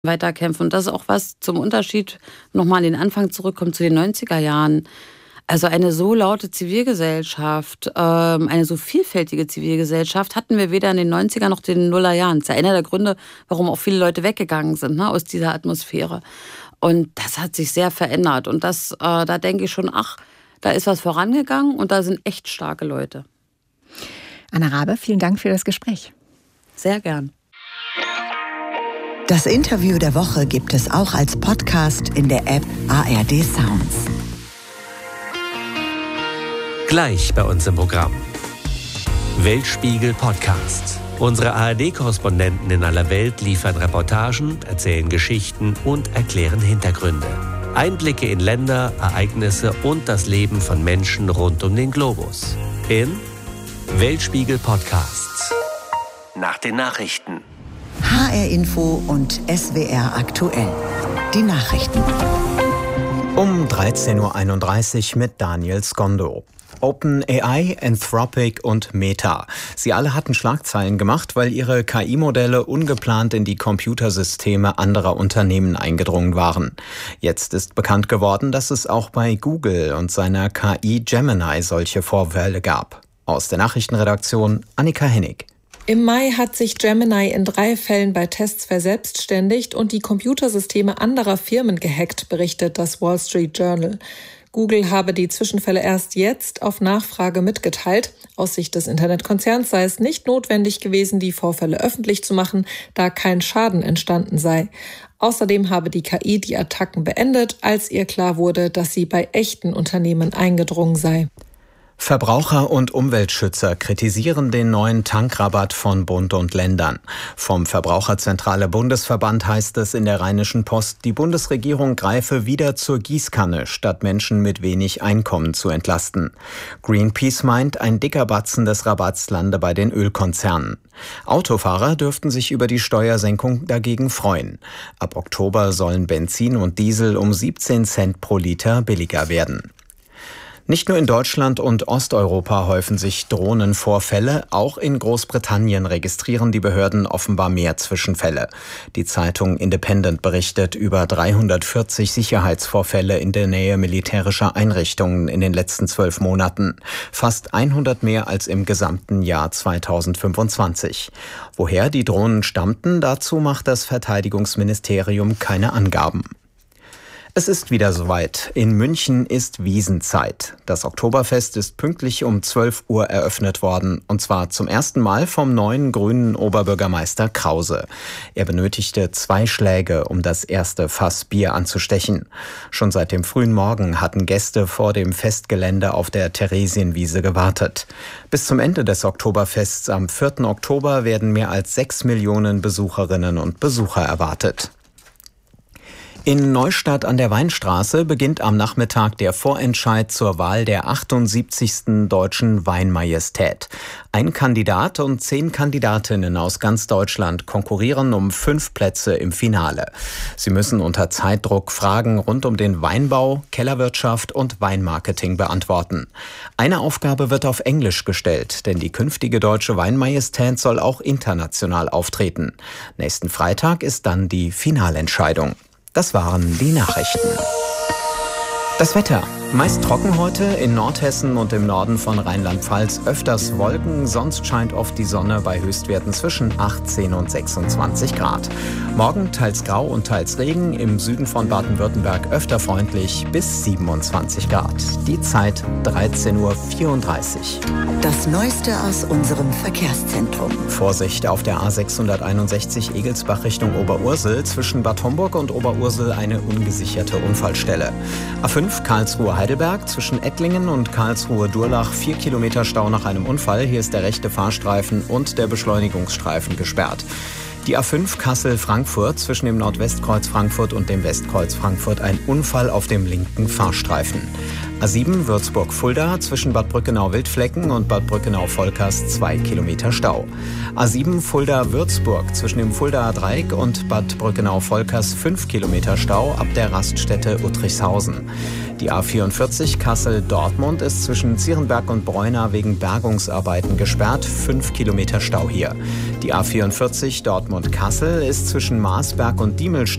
weiterkämpfen. Und das ist auch was zum Unterschied, nochmal an den Anfang zurückkommt, zu den 90er Jahren. Also eine so laute Zivilgesellschaft, eine so vielfältige Zivilgesellschaft hatten wir weder in den 90er noch in den Nullerjahren. Das ist ja einer der Gründe, warum auch viele Leute weggegangen sind, ne, aus dieser Atmosphäre. Und das hat sich sehr verändert. Und das, da denke ich schon, da ist was vorangegangen und da sind echt starke Leute. Anna Rabe, vielen Dank für das Gespräch. Sehr gern. Das Interview der Woche gibt es auch als Podcast in der App ARD Sounds. Gleich bei uns im Programm. Weltspiegel Podcast. Unsere ARD-Korrespondenten in aller Welt liefern Reportagen, erzählen Geschichten und erklären Hintergründe. Einblicke in Länder, Ereignisse und das Leben von Menschen rund um den Globus. In Weltspiegel Podcast. Nach den Nachrichten. HR Info und SWR aktuell. Die Nachrichten. Um 13.31 Uhr mit Daniel Skondo. OpenAI, Anthropic und Meta. Sie alle hatten Schlagzeilen gemacht, weil ihre KI-Modelle ungeplant in die Computersysteme anderer Unternehmen eingedrungen waren. Jetzt ist bekannt geworden, dass es auch bei Google und seiner KI Gemini solche Vorfälle gab. Aus der Nachrichtenredaktion Annika Hennig. Im Mai hat sich Gemini in 3 Fällen bei Tests verselbstständigt und die Computersysteme anderer Firmen gehackt, berichtet das Wall Street Journal. Google habe die Zwischenfälle erst jetzt auf Nachfrage mitgeteilt. Aus Sicht des Internetkonzerns sei es nicht notwendig gewesen, die Vorfälle öffentlich zu machen, da kein Schaden entstanden sei. Außerdem habe die KI die Attacken beendet, als ihr klar wurde, dass sie bei echten Unternehmen eingedrungen sei. Verbraucher und Umweltschützer kritisieren den neuen Tankrabatt von Bund und Ländern. Vom Verbraucherzentrale Bundesverband heißt es in der Rheinischen Post, die Bundesregierung greife wieder zur Gießkanne, statt Menschen mit wenig Einkommen zu entlasten. Greenpeace meint, ein dicker Batzen des Rabatts lande bei den Ölkonzernen. Autofahrer dürften sich über die Steuersenkung dagegen freuen. Ab Oktober sollen Benzin und Diesel um 17 Cent pro Liter billiger werden. Nicht nur in Deutschland und Osteuropa häufen sich Drohnenvorfälle, auch in Großbritannien registrieren die Behörden offenbar mehr Zwischenfälle. Die Zeitung Independent berichtet über 340 Sicherheitsvorfälle in der Nähe militärischer Einrichtungen in den letzten 12 Monaten. Fast 100 mehr als im gesamten Jahr 2025. Woher die Drohnen stammten, dazu macht das Verteidigungsministerium keine Angaben. Es ist wieder soweit. In München ist Wiesnzeit. Das Oktoberfest ist pünktlich um 12 Uhr eröffnet worden. Und zwar zum ersten Mal vom neuen grünen Oberbürgermeister Krause. Er benötigte 2 Schläge, um das erste Fass Bier anzustechen. Schon seit dem frühen Morgen hatten Gäste vor dem Festgelände auf der Theresienwiese gewartet. Bis zum Ende des Oktoberfests am 4. Oktober werden mehr als 6 Millionen Besucherinnen und Besucher erwartet. In Neustadt an der Weinstraße beginnt am Nachmittag der Vorentscheid zur Wahl der 78. Deutschen Weinmajestät. Ein Kandidat und 10 Kandidatinnen aus ganz Deutschland konkurrieren um 5 Plätze im Finale. Sie müssen unter Zeitdruck Fragen rund um den Weinbau, Kellerwirtschaft und Weinmarketing beantworten. Eine Aufgabe wird auf Englisch gestellt, denn die künftige Deutsche Weinmajestät soll auch international auftreten. Nächsten Freitag ist dann die Finalentscheidung. Das waren die Nachrichten. Das Wetter. Meist trocken heute, in Nordhessen und im Norden von Rheinland-Pfalz öfters Wolken, sonst scheint oft die Sonne bei Höchstwerten zwischen 18 und 26 Grad. Morgen teils grau und teils Regen, im Süden von Baden-Württemberg öfter freundlich bis 27 Grad. Die Zeit 13.34 Uhr. Das Neueste aus unserem Verkehrszentrum. Vorsicht auf der A661 Egelsbach Richtung Oberursel, zwischen Bad Homburg und Oberursel eine ungesicherte Unfallstelle. A5 Karlsruhe-Heidelberg zwischen Ettlingen und Karlsruhe-Durlach 4 Kilometer Stau nach einem Unfall. Hier ist der rechte Fahrstreifen und der Beschleunigungsstreifen gesperrt. Die A5 Kassel-Frankfurt zwischen dem Nordwestkreuz Frankfurt und dem Westkreuz Frankfurt ein Unfall auf dem linken Fahrstreifen. A7 Würzburg-Fulda zwischen Bad Brückenau-Wildflecken und Bad Brückenau-Volkers 2 Kilometer Stau. A7 Fulda-Würzburg zwischen dem Fuldaer Dreieck und Bad Brückenau-Volkers 5 Kilometer Stau ab der Raststätte Uttrichshausen. Die A44 Kassel-Dortmund ist zwischen Zierenberg und Breuna wegen Bergungsarbeiten gesperrt. 5 Kilometer Stau hier. Die A44 Dortmund-Kassel ist zwischen Marsberg und Diemelstedt